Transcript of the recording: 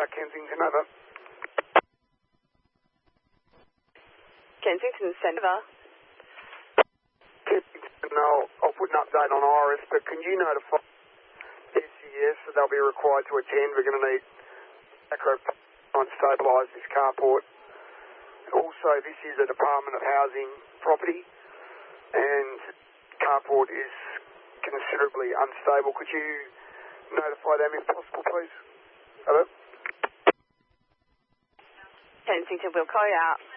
Kensington, over. Kensington, send over. Kensington, I'll put an update on Iris, but can you notify SCS that they'll be required to attend? We're going to need acro to stabilise this carport. Also, this is a Department of Housing property, and carport is considerably unstable. Could you notify them if possible, please? Hello? Kensington, we'll call you out.